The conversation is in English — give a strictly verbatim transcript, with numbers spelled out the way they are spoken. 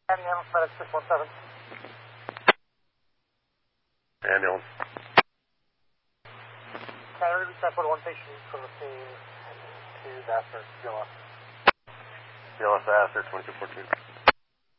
Ambulance, medic six one seven. Ambulance. Can I release that for one patient from the scene to Vassar, C L S? C L S Vassar, twenty-two fourteen.